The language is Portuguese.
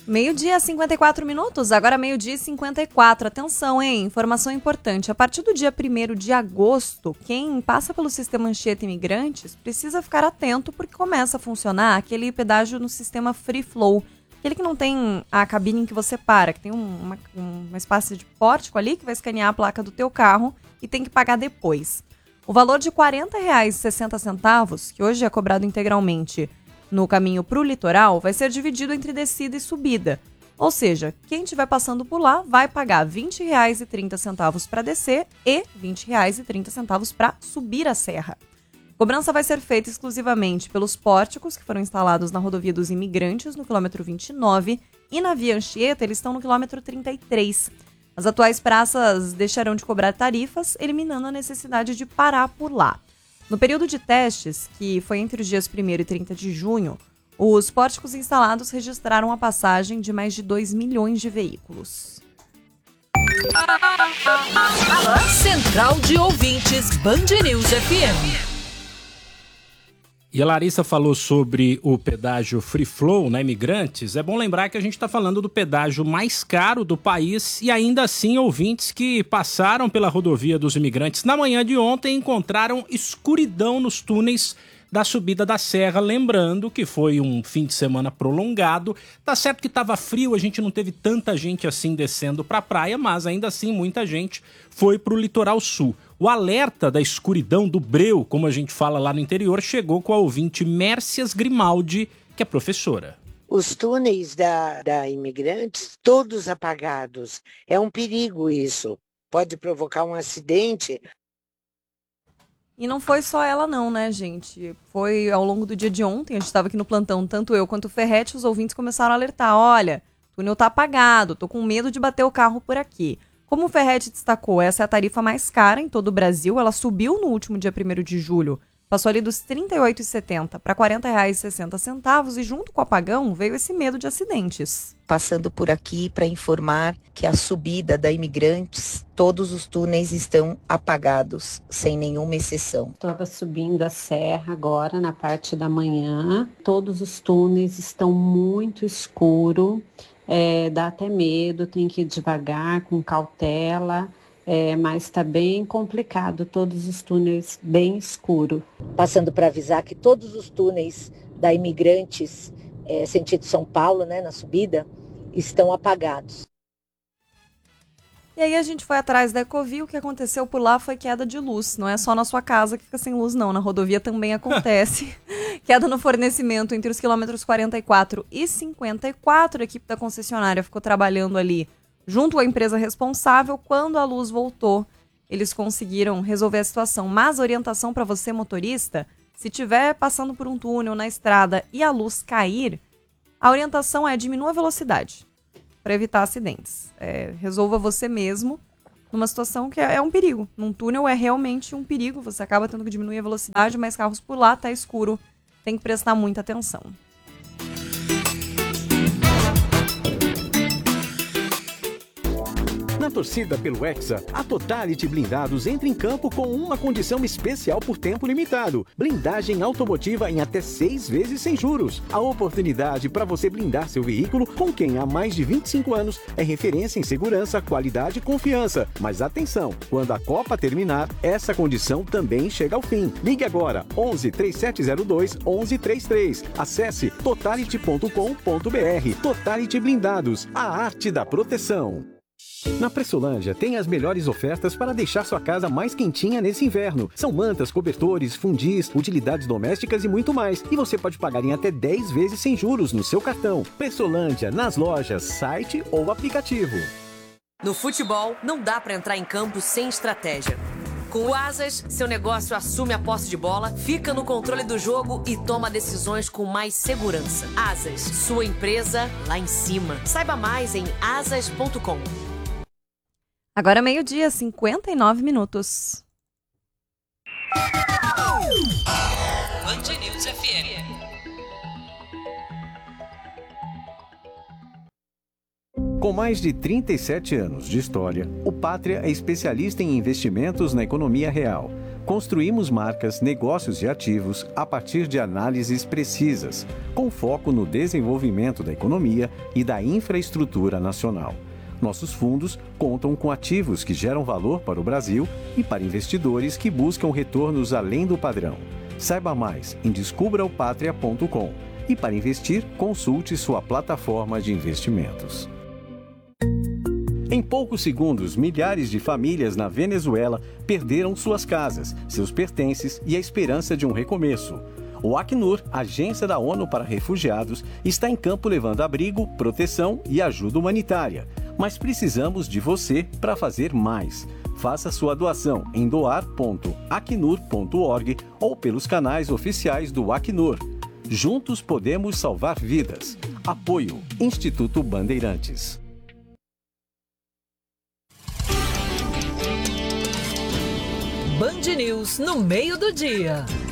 Meio-dia, 54 minutos, agora meio-dia e 54. Atenção, hein? Informação importante. A partir do dia 1º de agosto, quem passa pelo sistema Anchieta Imigrantes precisa ficar atento porque começa a funcionar aquele pedágio no sistema Free Flow. Aquele que não tem a cabine em que você para, que tem uma espécie de pórtico ali que vai escanear a placa do teu carro e tem que pagar depois. O valor de R$ 40,60, que hoje é cobrado integralmente no caminho para o litoral, vai ser dividido entre descida e subida. Ou seja, quem estiver passando por lá vai pagar R$ 20,30 para descer e R$ 20,30 para subir a serra. A cobrança vai ser feita exclusivamente pelos pórticos que foram instalados na rodovia dos Imigrantes, no quilômetro 29, e na via Anchieta eles estão no quilômetro 33. As atuais praças deixarão de cobrar tarifas, eliminando a necessidade de parar por lá. No período de testes, que foi entre os dias 1º e 30 de junho, os pórticos instalados registraram a passagem de mais de 2 milhões de veículos. Central de Ouvintes, Band News FM. E a Larissa falou sobre o pedágio Free Flow na Imigrantes. É bom lembrar que a gente está falando do pedágio mais caro do país e ainda assim ouvintes que passaram pela rodovia dos Imigrantes na manhã de ontem encontraram escuridão nos túneis da subida da serra, lembrando que foi um fim de semana prolongado. Tá certo que estava frio, a gente não teve tanta gente assim descendo para a praia, mas ainda assim muita gente foi para o litoral sul. O alerta da escuridão do breu, como a gente fala lá no interior, chegou com a ouvinte Mércias Grimaldi, que é professora. Os túneis da Imigrantes, todos apagados. É um perigo isso. Pode provocar um acidente. E não foi só ela não, né, gente? Foi ao longo do dia de ontem, a gente estava aqui no plantão, tanto eu quanto o Ferretti, os ouvintes começaram a alertar. Olha, o túnel tá apagado, tô com medo de bater o carro por aqui. Como o Ferretti destacou, essa é a tarifa mais cara em todo o Brasil. Ela subiu no último dia 1º de julho. Passou ali dos R$ 38,70 para R$ 40,60 e junto com o apagão veio esse medo de acidentes. Passando por aqui para informar que a subida da Imigrantes, todos os túneis estão apagados, sem nenhuma exceção. Estava subindo a serra agora na parte da manhã. Todos os túneis estão muito escuros. Dá até medo, tem que ir devagar, com cautela, mas está bem complicado, todos os túneis bem escuros. Passando para avisar que todos os túneis da Imigrantes, sentido São Paulo, né, na subida, estão apagados. E aí a gente foi atrás da Ecovil, o que aconteceu por lá foi queda de luz. Não é só na sua casa que fica sem luz, não. Na rodovia também acontece. Queda no fornecimento entre os quilômetros 44 e 54. A equipe da concessionária ficou trabalhando ali junto à empresa responsável. Quando a luz voltou, eles conseguiram resolver a situação. Mas a orientação para você, motorista, se estiver passando por um túnel na estrada e a luz cair, a orientação é diminua a velocidade para evitar acidentes. Resolva você mesmo numa situação que é um perigo. Num túnel é realmente um perigo. Você acaba tendo que diminuir a velocidade, mas carros por lá tá escuro. Tem que prestar muita atenção. Na torcida pelo Hexa, a Totality Blindados entra em campo com uma condição especial por tempo limitado. Blindagem automotiva em até 6 vezes sem juros. A oportunidade para você blindar seu veículo com quem há mais de 25 anos é referência em segurança, qualidade e confiança. Mas atenção, quando a Copa terminar, essa condição também chega ao fim. Ligue agora, 11 3702 1133. Acesse totality.com.br. Totality Blindados, a arte da proteção. Na Pressolândia tem as melhores ofertas para deixar sua casa mais quentinha nesse inverno. São mantas, cobertores, fundis, utilidades domésticas e muito mais. E você pode pagar em até 10 vezes sem juros no seu cartão. Pressolândia, nas lojas, site ou aplicativo. No futebol, não dá para entrar em campo sem estratégia. Com o Asas, seu negócio assume a posse de bola, fica no controle do jogo e toma decisões com mais segurança. Asas, sua empresa lá em cima. Saiba mais em asas.com. Agora meio-dia, 59 minutos. Band News FM. Com mais de 37 anos de história, o Pátria é especialista em investimentos na economia real. Construímos marcas, negócios e ativos a partir de análises precisas, com foco no desenvolvimento da economia e da infraestrutura nacional. Nossos fundos contam com ativos que geram valor para o Brasil e para investidores que buscam retornos além do padrão. Saiba mais em descubraopatria.com e para investir, consulte sua plataforma de investimentos. Em poucos segundos, milhares de famílias na Venezuela perderam suas casas, seus pertences e a esperança de um recomeço. O Acnur, agência da ONU para refugiados, está em campo levando abrigo, proteção e ajuda humanitária. Mas precisamos de você para fazer mais. Faça sua doação em doar.acnur.org ou pelos canais oficiais do Acnur. Juntos podemos salvar vidas. Apoio Instituto Bandeirantes. Band News no meio do dia.